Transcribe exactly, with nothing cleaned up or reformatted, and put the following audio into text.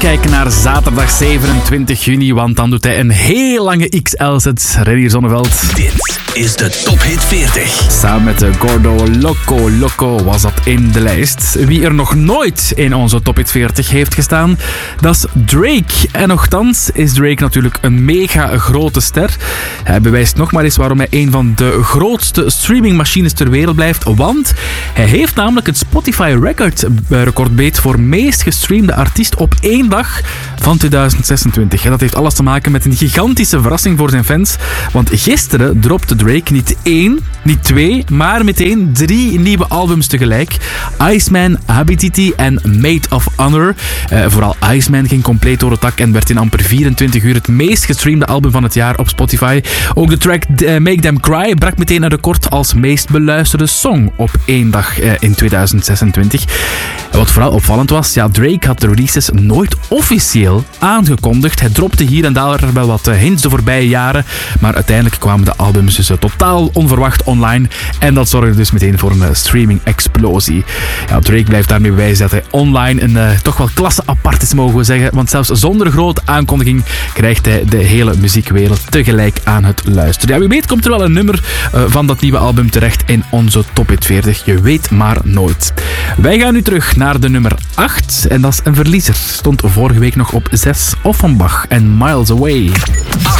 uitkijken naar zaterdag zevenentwintig juni, want dan doet hij een heel lange X L-set. Renier Zonneveld. Dit is de Top Hit veertig. Samen met Gordo Loco Loco was dat in de lijst. Wie er nog nooit in onze Top Hit veertig heeft gestaan, dat is Drake. En nochtans is Drake natuurlijk een mega grote ster. Hij bewijst nog maar eens waarom hij een van de grootste streamingmachines ter wereld blijft, want hij heeft namelijk het Spotify record, recordbeet voor meest gestreamde artiest op één dag van tweeduizend zesentwintig. En dat heeft alles te maken met een gigantische verrassing voor zijn fans, want gisteren dropte Drake niet één, niet twee, maar meteen drie nieuwe albums tegelijk. Iceman, Habititi en Maid of Honor. Uh, vooral Iceman ging compleet door het dak en werd in amper vierentwintig uur het meest gestreamde album van het jaar op Spotify. Ook de track uh, Make Them Cry brak meteen een record als meest beluisterde song op één dag uh, in tweeduizend zesentwintig. En wat vooral opvallend was, ja, Drake had de releases nooit officieel aangekondigd. Hij dropte hier en daar wel wat uh, hints de voorbije jaren, maar uiteindelijk kwamen de albums dus uh, totaal onverwacht online en dat zorgde dus meteen voor een uh, streaming-explosie. Ja, Drake blijft daarmee bewijzen dat hij online een uh, toch wel klasse apart is, mogen we zeggen, want zelfs zonder grote aankondiging krijgt hij de hele muziekwereld tegelijk aan het luisteren. Ja, wie weet komt er wel een nummer uh, van dat nieuwe album terecht in onze Top Hit veertig. Je weet maar nooit. Wij gaan nu terug naar de nummer acht en dat is een verliezer. Stond vorige week nog op zes, Offenbach en Miles Away. acht.